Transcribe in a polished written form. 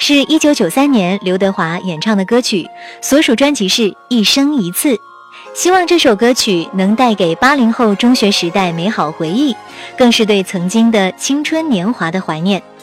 是1993年刘德华演唱的歌曲，所属专辑是《一生一次》。希望这首歌曲能带给80后中学时代美好回忆，更是对曾经的青春年华的怀念。